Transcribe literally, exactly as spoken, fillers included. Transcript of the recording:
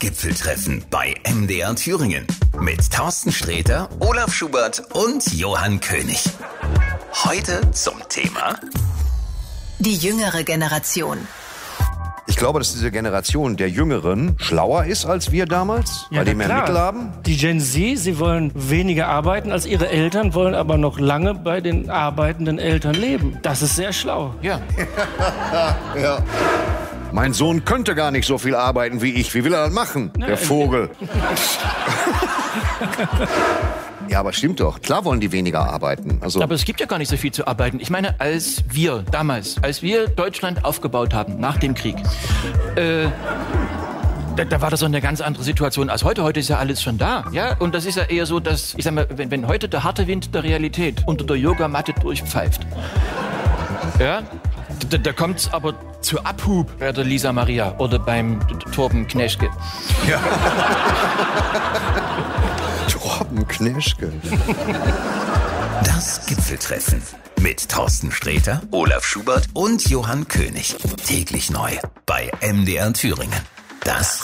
Gipfeltreffen bei M D R Thüringen mit Thorsten Sträter, Olaf Schubert und Johann König. Heute zum Thema die jüngere Generation. Ich glaube, dass diese Generation der Jüngeren schlauer ist als wir damals, Ja, weil die na mehr klar. Mittel haben. Die Gen Z, sie wollen weniger arbeiten als ihre Eltern, wollen aber noch lange bei den arbeitenden Eltern leben. Das ist sehr schlau. Ja. Ja. Mein Sohn könnte gar nicht so viel arbeiten wie ich. Wie will er das machen, der Vogel? Ja, aber stimmt doch. Klar wollen die weniger arbeiten. Also Aber es gibt ja gar nicht so viel zu arbeiten. Ich meine, als wir damals, als wir Deutschland aufgebaut haben, nach dem Krieg, äh, da, da war das so eine ganz andere Situation als heute. Heute ist ja alles schon da, ja? Und das ist ja eher so, dass, ich sag mal, wenn, wenn heute der harte Wind der Realität unter der Yogamatte durchpfeift, ja, da, da kommt's aber zu Abhub bei der Lisa Maria oder beim Torben Kneschke. Ja. Torben Kneschke. das Gipfeltreffen mit Thorsten Sträter, Olaf Schubert und Johann König. Täglich neu bei M D R Thüringen. Das